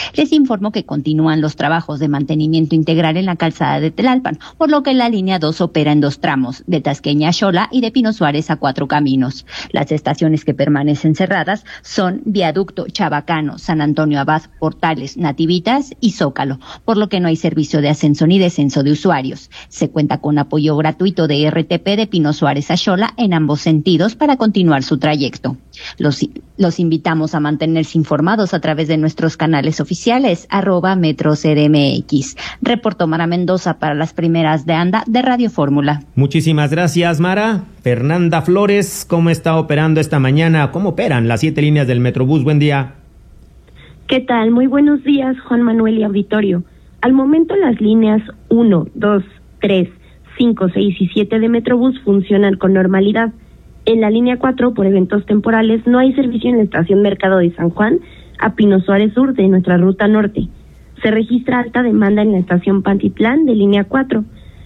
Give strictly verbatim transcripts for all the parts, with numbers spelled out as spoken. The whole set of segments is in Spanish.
Les informo que continúan los trabajos de mantenimiento integral en la calzada de Tlalpan, por lo que la línea dos opera en dos tramos, de Tasqueña a Xola y de Pino Suárez a Cuatro Caminos. Las estaciones que permanecen cerradas son Viaducto, Chabacano, San Antonio Abad, Portales, Nativitas y Zócalo, por lo que no hay servicio de ascenso ni descenso de usuarios. Se cuenta con apoyo gratuito de R T P de Pino Suárez a Xola en ambos sentidos para continuar su trayecto. Los, los invitamos a mantenerse informados a través de nuestros canales oficiales, arroba Metro C D M X. Reportó Mara Mendoza para las primeras de anda de Radio Fórmula. Muchísimas gracias, Mara. Fernanda Flores, ¿cómo está operando esta mañana? ¿Cómo operan las siete líneas del Metrobús? Buen día. ¿Qué tal? Muy buenos días, Juan Manuel y auditorio. Al momento las líneas uno, dos, tres, cinco, seis y siete de Metrobús funcionan con normalidad. En la línea cuatro, por eventos temporales, no hay servicio en la estación Mercado de San Juan a Pino Suárez Sur de nuestra ruta norte. Se registra alta demanda en la estación Pantitlán de línea cuatro.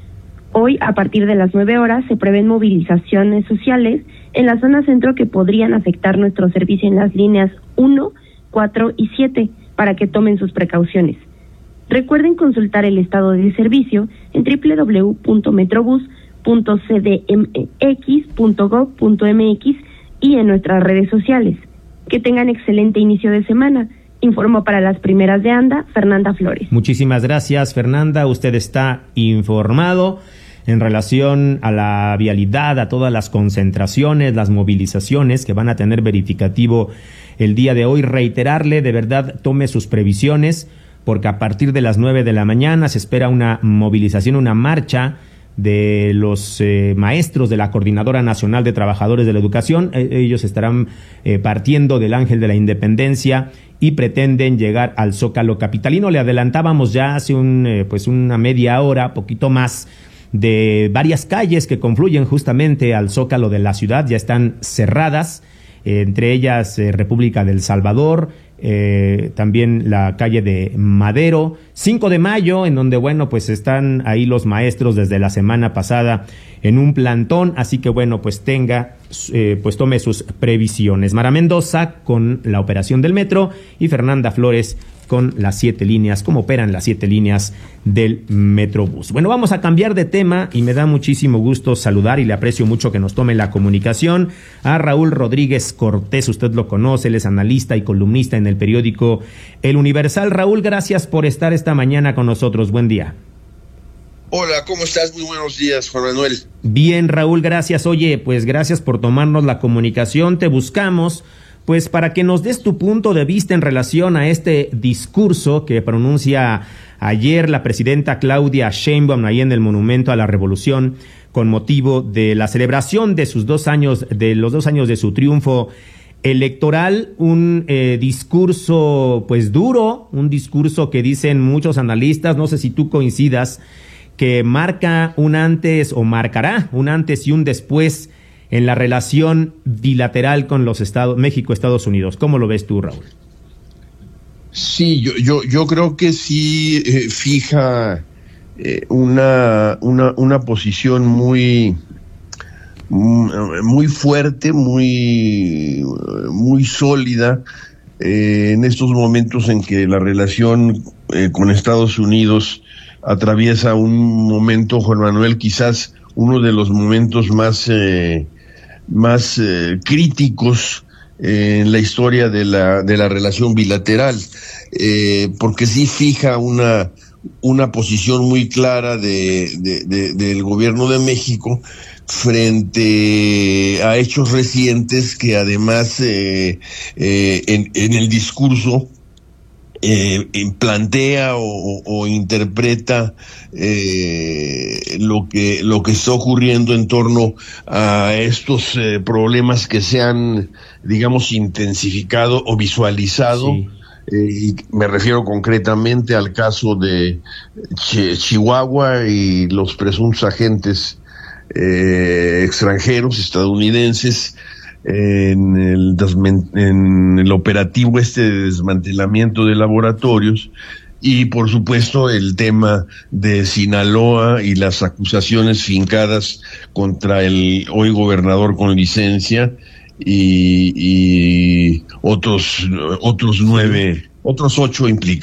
Hoy, a partir de las nueve horas, se prevén movilizaciones sociales en la zona centro que podrían afectar nuestro servicio en las líneas uno, cuatro y siete para que tomen sus precauciones. Recuerden consultar el estado de servicio en doble u doble u doble u punto metrobús punto c d m x punto gob punto m x y en nuestras redes sociales. Que tengan excelente inicio de semana. Informó para las primeras de anda, Fernanda Flores. Muchísimas gracias, Fernanda. Usted está informado en relación a la vialidad, a todas las concentraciones, las movilizaciones que van a tener verificativo el día de hoy. Reiterarle, de verdad, tome sus previsiones, porque a partir de las nueve de la mañana se espera una movilización, una marcha de los eh, maestros de la Coordinadora Nacional de Trabajadores de la Educación. Eh, ellos estarán eh, partiendo del Ángel de la Independencia y pretenden llegar al Zócalo capitalino. Le adelantábamos ya hace un eh, pues una media hora, poquito más, de varias calles que confluyen justamente al Zócalo de la ciudad, ya están cerradas, eh, entre ellas eh, República del Salvador, Eh, también la calle de Madero, cinco de mayo, en donde, bueno, pues están ahí los maestros desde la semana pasada en un plantón, así que, bueno, pues tenga, eh, pues tome sus previsiones. Mara Mendoza con la operación del metro y Fernanda Flores con las siete líneas, cómo operan las siete líneas del Metrobús. Bueno, vamos a cambiar de tema y me da muchísimo gusto saludar y le aprecio mucho que nos tome la comunicación a Raúl Rodríguez Cortés. Usted lo conoce, él es analista y columnista en el periódico El Universal. Raúl, gracias por estar esta mañana con nosotros. Buen día. Hola, ¿cómo estás? Muy buenos días, Juan Manuel. Bien, Raúl, gracias. Oye, pues gracias por tomarnos la comunicación. Te buscamos pues para que nos des tu punto de vista en relación a este discurso que pronuncia ayer la presidenta Claudia Sheinbaum ahí en el Monumento a la Revolución con motivo de la celebración de sus dos años, de los dos años de su triunfo electoral. Un eh, discurso pues duro, un discurso que dicen muchos analistas, no sé si tú coincidas, que marca un antes o marcará un antes y un después en la relación bilateral con los Estados, México-Estados Unidos. ¿Cómo lo ves tú, Raúl? Sí, yo yo yo creo que sí eh, fija eh, una una una posición muy muy fuerte, muy muy sólida eh, en estos momentos en que la relación eh, con Estados Unidos atraviesa un momento, Juan Manuel, quizás uno de los momentos más eh, más eh, críticos eh, en la historia de la de la relación bilateral, eh, porque sí fija una una posición muy clara de, de, de del gobierno de México frente a hechos recientes que además eh, eh, en, en el discurso Eh, plantea o, o interpreta eh, lo que lo que está ocurriendo en torno a estos eh, problemas que se han, digamos, intensificado o visualizado. Sí. Eh, y me refiero concretamente al caso de Ch- Chihuahua y los presuntos agentes eh, extranjeros estadounidenses en el, en el operativo este de desmantelamiento de laboratorios, y por supuesto el tema de Sinaloa y las acusaciones fincadas contra el hoy gobernador con licencia y, y otros otros nueve, otros ocho implicados.